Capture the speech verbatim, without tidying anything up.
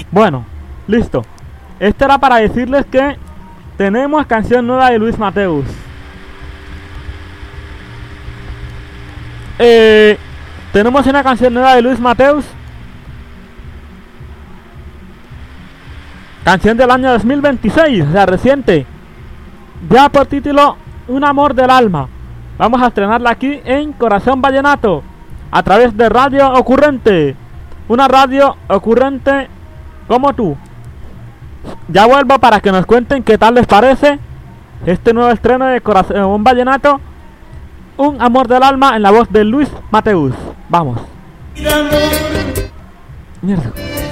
Bueno, listo. Esto era para decirles que tenemos canción nueva de Luis Mateus. Eh, tenemos una canción nueva de Luis Mateus. Canción del año dos mil veintiséis, o sea, reciente. Ya por título, Un amor del alma. Vamos a estrenarla aquí en Corazón Vallenato, a través de Radio Ocurrente. Una radio ocurrente como tú. Ya vuelvo para que nos cuenten qué tal les parece este nuevo estreno de Corazón Vallenato, Un amor del alma, en la voz de Luis Mateus. Vamos. Mierda.